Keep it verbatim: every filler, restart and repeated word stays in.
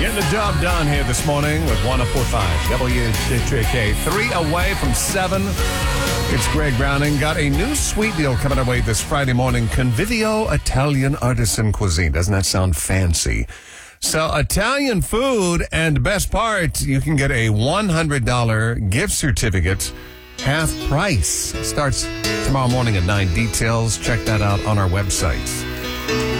Getting the job done here this morning with one oh four point five W J K. Three away from seven. It's Greg Browning. Got a new sweet deal coming our way this Friday morning. Convivio Italian Artisan Cuisine. Doesn't that sound fancy? So Italian food, and best part, you can get a one hundred dollars gift certificate, half price. Starts tomorrow morning at nine. Details, check that out on our website.